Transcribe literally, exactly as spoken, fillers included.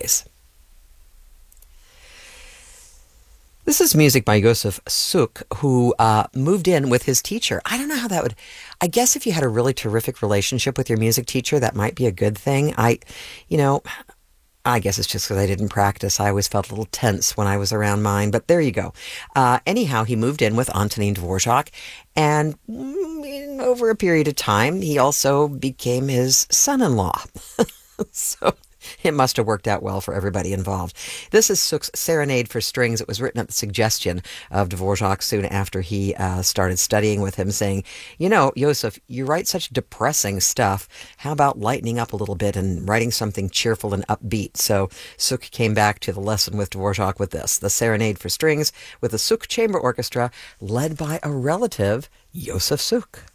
holidays. This is music by Yosef Suk, who uh, moved in with his teacher. I don't know how that would... I guess if you had a really terrific relationship with your music teacher, that might be a good thing. I, you know, I guess it's just because I didn't practice. I always felt a little tense when I was around mine, but there you go. Uh, anyhow, he moved in with Antonin Dvorak, and mm, over a period of time, he also became his son-in-law. So... it must have worked out well for everybody involved. This is Suk's Serenade for Strings. It was written at the suggestion of Dvorak soon after he uh, started studying with him, saying, you know, Yosef, you write such depressing stuff. How about lightening up a little bit and writing something cheerful and upbeat? So Suk came back to the lesson with Dvorak with this, the Serenade for Strings, with the Suk Chamber Orchestra, led by a relative, Yosef Suk.